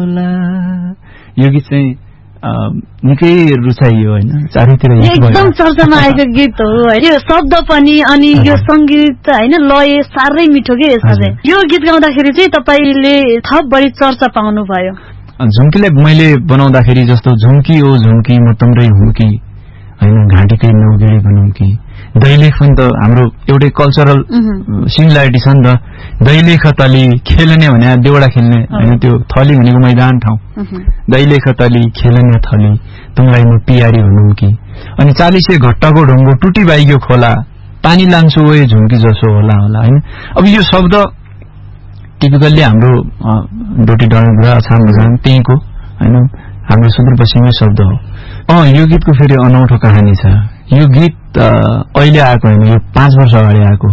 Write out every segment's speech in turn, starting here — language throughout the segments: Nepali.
होला। यो गीत चाहिँ निकै रुचाइयो होइन, चारैतिर एकदम चर्चामा आएको गीत हो होइन। यो शब्द पनि अनि यो संगीत होइन लय साह्रै मिठो के यसमा चाहिँ। यो गीत गाउँदाखेरि चाहिँ तपाईले थप बढी चर्चा पाउनु भयो। झुम्कीलाई मैले बनाउँदाखेरि जस्तो झुम्की ओ झुम्की म तम्रै हुम्की होइन, घाँटीकै नौगेडी बनाउँ कि। दैलेख पनि त हाम्रो एउटै कल्चरल सिमिल्यारिटी छ नि त। दैलेख तली खेल्ने भने देउडा खेल्ने होइन, त्यो थली भनेको मैदान ठाउँ। दैलेख तली खेल्ने थली तुमलाई म पियारी भनौँ कि। अनि 40 घट्टाको ढुङ्गो टुटी बाइग्यो खोला, पानी लान्छु ओए झुम्की जसो होला होला होइन। अब यो शब्द टिपिकल्ली हाम्रो डोटी डडेलधुरा अछाम बझाङ त्यहीँको होइन, हाम्रो सुदूरपश्चिमै शब्द हो। यो गीतको फेरि अनौठो कहानी छ। यो गीत अहिले आएको होइन, यो 5 वर्ष अगाडि आएको।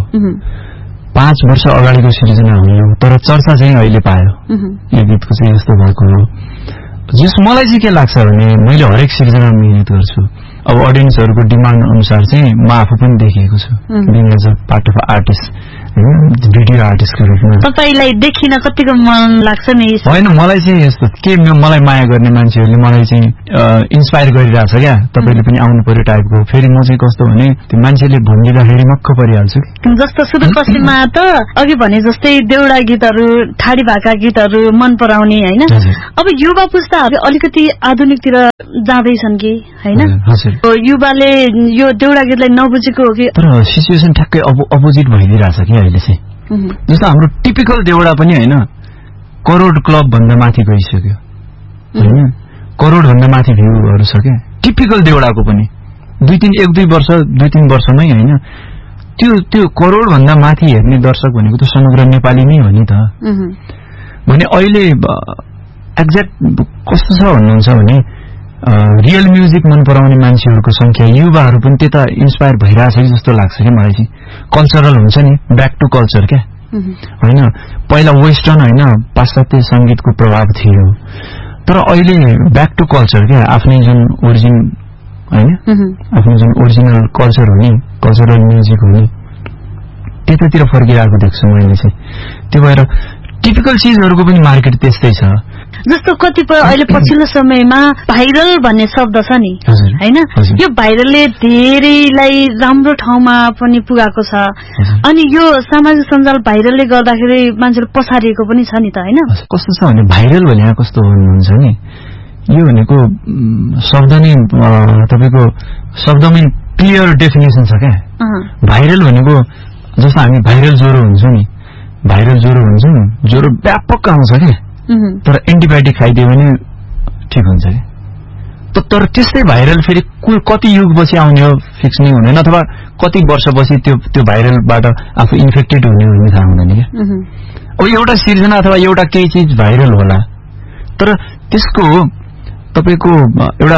5 वर्ष अगाडिको सिर्जना हो यो, तर चर्चा चाहिँ अहिले पायो। यो गीतको चाहिँ यस्तो भएको हो। जस मलाई चाहिँ के लाग्छ भने मैले हरेक सिर्जना मेहनत गर्छु। अब अडियन्सहरूको डिमान्ड अनुसार चाहिँ म आफू पनि देखिएको छु, being as a part of artist होइन, भिडियो आर्टिस्टको रूपमा। तपाईलाई देखिन कतिको मन लाग्छ नि? होइन, मलाई चाहिँ यस्तो के मलाई माया गर्ने मान्छेहरूले मलाई चाहिँ इन्सपायर गरिरहेछ क्या, तपाईँले पनि आउनु पर्यो टाइपको। फेरि म चाहिँ कस्तो भने त्यो मान्छेले भनिदिँदाखेरि मक्क परिहाल्छु। जस्तो सुदूरपश्चिममा त अघि भने जस्तै देउडा गीतहरू, ठाडी भाका गीतहरू मन पराउने होइन। अब युवा पुस्ताहरू अलिकति आधुनिकतिर जाँदैछन् कि होइन? युवाले यो देउडा गीतलाई नबुझेको हो कि? तर सिचुएसन ठ्याक्कै अपोजिट भइदिइरहेछ कि अहिले चाहिँ। जस्तो हाम्रो टिपिकल देउडा पनि होइन, करोड क्लब भन्दा माथि गइसक्यो होइन, करोड भन्दा माथि भ्यूहरू छ क्या टिपिकल देउडाको पनि। 1-2 वर्ष 2-3 वर्षमै होइन, त्यो करोड भन्दा माथि हेर्ने दर्शक भनेको त समग्र नेपाली नै हो नि त। भने अहिले एक्ज्याक्ट कस्तो छ भन्नुहुन्छ भने रियल म्युजिक मन पराउने मान्छेहरूको संख्या युवाहरू पनि त्यता इन्सपायर भइरहेछ कि जस्तो लाग्छ क्या मलाई चाहिँ। कल्चरल हुन्छ नि, ब्याक टु कल्चर क्या होइन। पहिला वेस्टर्न होइन पाश्चात्य संगीतको प्रभाव थियो, तर अहिले ब्याक टु कल्चर क्या, आफ्नै जुन ओरिजिन होइन, आफ्नो जुन ओरिजिनल कल्चर हो नि, कल्चरल म्युजिक हो नि, त्यतातिर फर्किरहेको देख्छु मैले चाहिँ। त्यो भएर टिपिकल चिजहरूको पनि मार्केट त्यस्तै छ। जस्तो कतिपय अहिले पछिल्लो समयमा भाइरल भन्ने शब्द छ नि होइन, यो भाइरलले धेरैलाई राम्रो ठाउँमा पनि पुगाएको छ। अनि यो सामाजिक सञ्जाल भाइरलले गर्दाखेरि मान्छेले पछारिएको पनि छ नि त होइन। कस्तो छ भने भाइरल भने कस्तो भन्नुहुन्छ नि, यो भनेको शब्द नै तपाईँको शब्दमै क्लियर डेफिनेसन छ क्या। भाइरल भनेको जस्तो हामी भाइरल ज्वरो हुन्छ नि, भाइरल ज्वरो भन्छौँ, ज्वरो व्यापक आउँछ क्या, तर एन्टिबायोटिक खाइदियो भने ठिक हुन्छ क्या। तर त्यस्तै भाइरल फेरि कति युगपछि आउने हो फिक्स नै हुँदैन, अथवा कति वर्षपछि त्यो भाइरलबाट आफू इन्फेक्टेड हुने भन्ने थाहा हुँदैन क्या। अब एउटा सिर्जना अथवा एउटा केही चिज भाइरल होला, तर त्यसको तपाईँको एउटा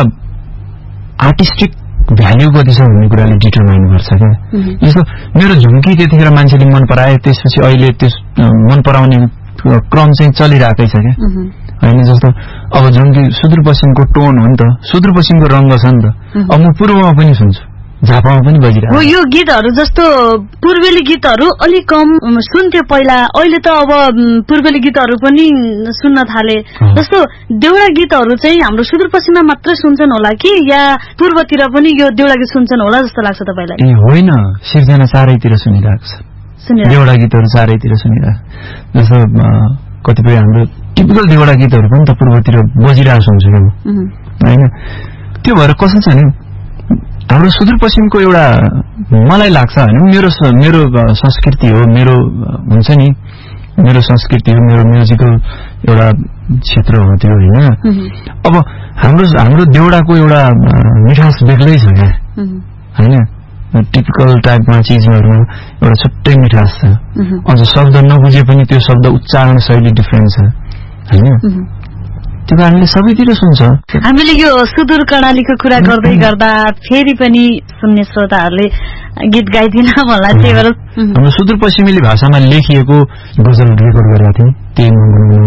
आर्टिस्टिक भ्याल्यु कति छ भन्ने कुराले डिटरमाइन गर्छ क्या। जस्तो मेरो झुम्की त्यतिखेर मान्छेले मन पराए, त्यसपछि अहिले त्यस मन पराउने क्रम चाहिँ चलिरहेकै छ क्या होइन। जस्तो अब झुम्की सुदूरपश्चिमको टोन हो नि त, सुदूरपश्चिमको रङ्ग छ नि त। अब म पूर्वमा पनि सुन्छु, झापामा पनि बजिरहेको। यो गीतहरू जस्तो पूर्वेली गीतहरू अलिक कम सुन्थ्यो पहिला, अहिले त अब पूर्वेली गीतहरू पनि सुन्न थाले। जस्तो देउडा गीतहरू चाहिँ हाम्रो सुदूरपश्चिममा मात्रै सुन्छन् होला कि या पूर्वतिर पनि यो देउडा गीत सुन्छन् होला जस्तो लाग्छ तपाईँलाई? ए होइन, सिर्जना चारैतिर सुनिरहेको छ, देउडा गीतहरू चारैतिर सुनिरहेको। जस्तो कतिपय हाम्रो टिपिकल देउडा गीतहरू पनि त पूर्वतिर बजिरहेको सुन्छु क्या होइन। त्यो भएर कस्तो छ नि, हाम्रो सुदूरपश्चिमको एउटा मलाई लाग्छ होइन, मेरो संस्कृति हो, मेरो हुन्छ नि, मेरो संस्कृति हो, मेरो म्युजिकल एउटा क्षेत्र हो त्यो होइन। अब हाम्रो देउडाको एउटा मिठास बेग्लै छ क्या होइन, टिपिकल टाइपमा चिजहरूमा एउटा छुट्टै मिठास छ। अझ शब्द नबुझे पनि त्यो शब्द उच्चारण शैली डिफ्रेन्ट छ होइन, त्यो कारणले सबैतिर सुन्छ। हामीले यो सुदूर कर्णालीको कुरा गर्दै गर्दा फेरि पनि सुन्ने श्रोताहरूले गीत गाइदिन होला, त्यही भएर हाम्रो सुदूरपश्चिमेली भाषामा लेखिएको गजल रेकर्ड गरेका थियौँ, त्यही